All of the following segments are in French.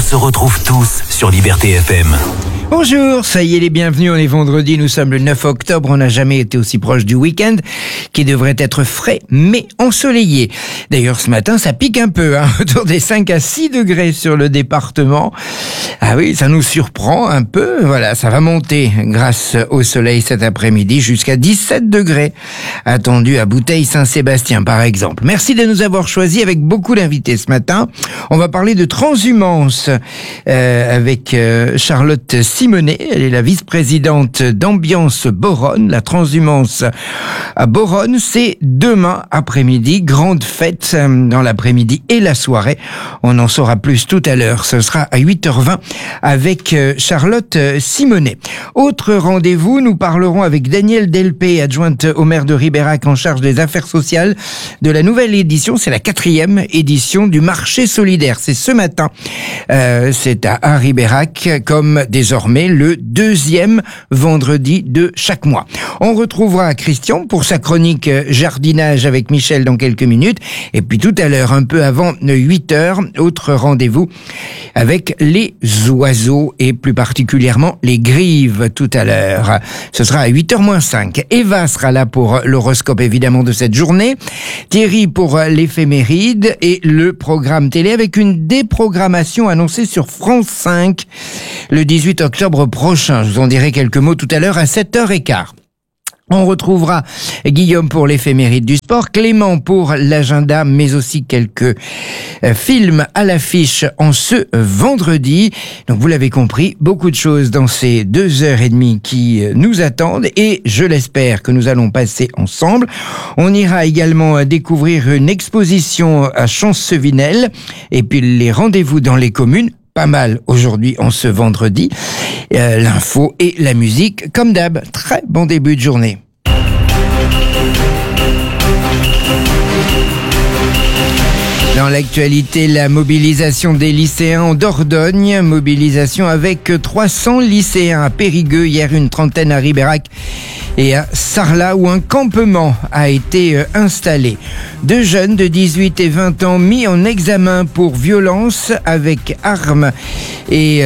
se retrouve tous sur Liberté FM. Bonjour, ça y est les bienvenus, on est vendredi, nous sommes le 9 octobre, on n'a jamais été aussi proche du week-end, qui devrait être frais mais ensoleillé. D'ailleurs ce matin ça pique un peu, autour des 5 à 6 degrés sur le département. Ah oui, ça nous surprend un peu, voilà, ça va monter grâce au soleil cet après-midi jusqu'à 17 degrés, attendu à Bouteille-Saint-Sébastien par exemple. Merci de nous avoir choisis avec beaucoup d'invités ce matin. On va parler de transhumance avec Charlotte Simonet, elle est la vice-présidente d'Ambiance Boronne. La transhumance à Boronne, c'est demain après-midi, grande fête dans l'après-midi et la soirée. On en saura plus tout à l'heure, ce sera à 8h20 avec Charlotte Simonet. Autre rendez-vous, nous parlerons avec Danielle Delpé, adjointe au maire de Ribérac en charge des affaires sociales, de la nouvelle édition, c'est la 4e édition du marché solidaire. C'est ce matin, c'est à Ribérac, comme désormais le 2e vendredi de chaque mois. On retrouvera Christian pour sa chronique jardinage avec Michel dans quelques minutes. Et puis tout à l'heure, un peu avant 8h, autre rendez-vous avec les oiseaux et plus particulièrement les grives tout à l'heure. Ce sera à 8h-5. Eva sera là pour l'horoscope évidemment de cette journée. Thierry pour l'éphéméride et le programme télé avec une déprogrammation annoncée sur France 5 le 18 octobre prochain. Je vous en dirai quelques mots tout à l'heure à 7h15. On retrouvera Guillaume pour l'éphéméride du sport, Clément pour l'agenda, mais aussi quelques films à l'affiche en ce vendredi. Donc vous l'avez compris, beaucoup de choses dans ces 2h30 qui nous attendent et je l'espère que nous allons passer ensemble. On ira également découvrir une exposition à Champs-Sevinel et puis les rendez-vous dans les communes. Pas mal aujourd'hui en ce vendredi. L'info et la musique, comme d'hab. Très bon début de journée. Dans l'actualité, la mobilisation des lycéens en Dordogne. Mobilisation avec 300 lycéens à Périgueux, hier une trentaine à Ribérac et à Sarlat où un campement a été installé. 2 jeunes de 18 et 20 ans mis en examen pour violence avec armes et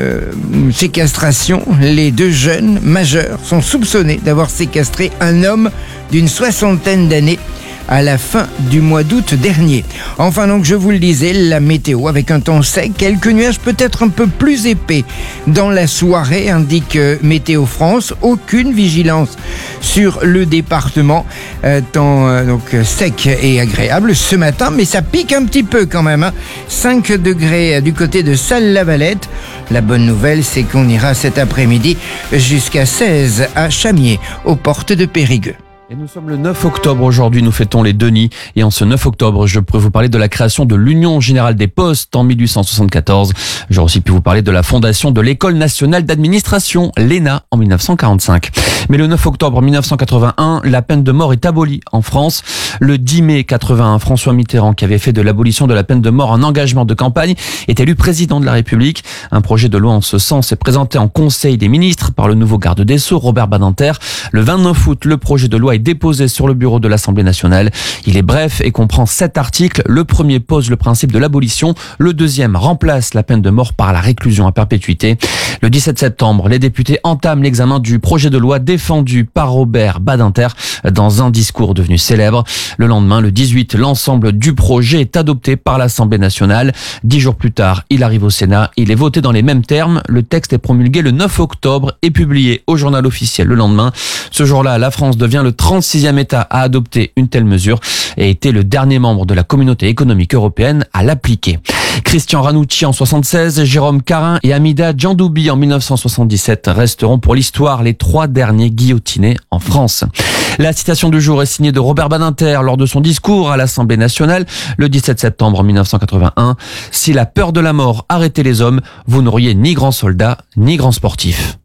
séquestration. Les 2 jeunes majeurs sont soupçonnés d'avoir séquestré un homme d'une 60aine d'années à la fin du mois d'août dernier. Enfin donc, je vous le disais, la météo avec un temps sec, quelques nuages peut-être un peu plus épais dans la soirée, indique Météo France. Aucune vigilance sur le département, temps donc sec et agréable ce matin, mais ça pique un petit peu quand même. 5 degrés du côté de Salles-la-Valette. La bonne nouvelle, c'est qu'on ira cet après-midi jusqu'à 16 à Chamiers, aux portes de Périgueux. Et nous sommes le 9 octobre aujourd'hui, nous fêtons les Denis. Et en ce 9 octobre, je pourrais vous parler de la création de l'Union Générale des Postes en 1874. J'aurais aussi pu vous parler de la fondation de l'École Nationale d'Administration, l'ENA, en 1945. Mais le 9 octobre 1981, la peine de mort est abolie en France. Le 10 mai 81, François Mitterrand, qui avait fait de l'abolition de la peine de mort un engagement de campagne, est élu président de la République. Un projet de loi en ce sens est présenté en Conseil des ministres par le nouveau garde des Sceaux, Robert Badinter. Le 29 août, le projet de loi est déposé sur le bureau de l'Assemblée nationale. Il est bref et comprend 7 articles. Le premier pose le principe de l'abolition. Le deuxième remplace la peine de mort par la réclusion à perpétuité. Le 17 septembre, les députés entament l'examen du projet de loi défendu par Robert Badinter dans un discours devenu célèbre. Le lendemain, le 18, l'ensemble du projet est adopté par l'Assemblée nationale. 10 jours plus tard, il arrive au Sénat. Il est voté dans les mêmes termes. Le texte est promulgué le 9 octobre et publié au journal officiel le lendemain. Ce jour-là, la France devient le 36e État à adopter une telle mesure et était le dernier membre de la Communauté économique européenne à l'appliquer. Christian Ranucci en 76, Jérôme Carin et Hamida Djandoubi en 1977 resteront pour l'histoire les 3 derniers guillotinés en France. La citation du jour est signée de Robert Badinter lors de son discours à l'Assemblée nationale le 17 septembre 1981. Si la peur de la mort arrêtait les hommes, vous n'auriez ni grand soldat ni grand sportif.